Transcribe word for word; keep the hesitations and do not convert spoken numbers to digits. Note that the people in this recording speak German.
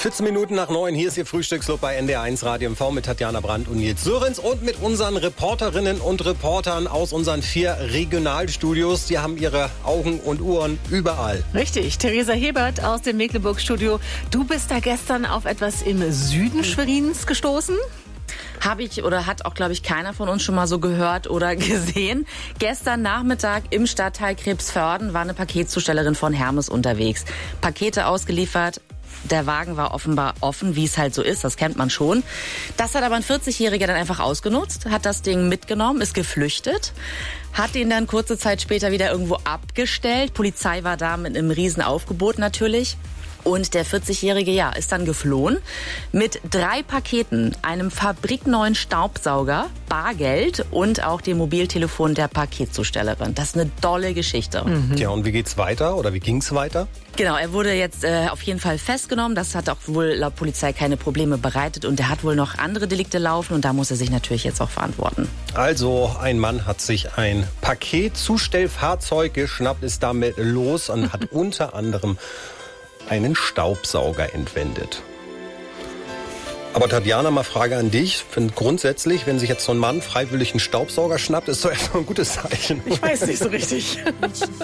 vierzehn Minuten nach neun, hier ist Ihr Frühstücksclub bei N D R eins Radio M V mit Tatjana Brandt und Nils Sörensen und mit unseren Reporterinnen und Reportern aus unseren vier Regionalstudios. Die haben ihre Augen und Ohren überall. Richtig, Theresa Hebert aus dem Mecklenburg-Studio. Du bist da gestern auf etwas im Süden Schwerins gestoßen? Habe ich oder hat auch, glaube ich, keiner von uns schon mal so gehört oder gesehen. Gestern Nachmittag im Stadtteil Krebsvörden war eine Paketzustellerin von Hermes unterwegs. Pakete ausgeliefert. Der Wagen war offenbar offen, wie es halt so ist, das kennt man schon. Das hat aber ein vierzigjähriger dann einfach ausgenutzt, hat das Ding mitgenommen, ist geflüchtet, hat ihn dann kurze Zeit später wieder irgendwo abgestellt. Polizei war da mit einem riesen Aufgebot natürlich. Und der vierzigjährige, ja, ist dann geflohen mit drei Paketen, einem fabrikneuen Staubsauger, Bargeld und auch dem Mobiltelefon der Paketzustellerin. Das ist eine dolle Geschichte. Mhm. Tja, und wie geht's weiter oder wie ging's weiter? Genau, er wurde jetzt äh, auf jeden Fall festgenommen. Das hat auch wohl laut Polizei keine Probleme bereitet. Und er hat wohl noch andere Delikte laufen und da muss er sich natürlich jetzt auch verantworten. Also, ein Mann hat sich ein Paketzustellfahrzeug geschnappt, ist damit los und hat unter anderem einen Staubsauger entwendet. Aber Tatjana, mal Frage an dich. Ich finde grundsätzlich, wenn sich jetzt so ein Mann freiwillig einen Staubsauger schnappt, ist doch erstmal ein gutes Zeichen. Ich weiß nicht so richtig.